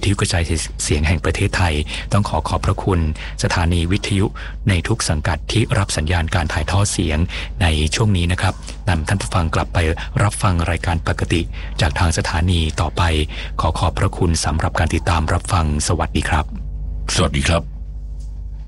ทยุกระจายเสียงแห่งประเทศไทยต้องขอบพระคุณสถานีวิทยุในทุกสังกัดที่รับสัญญาณการถ่ายทอดเสียงในช่วงนี้นะครับนำท่านผู้ฟังกลับไปรับฟังรายการปกติจากทางสถานีต่อไปขอบพระคุณสำหรับการติดตามรับฟังสวัสดีครับสวัสดีครับ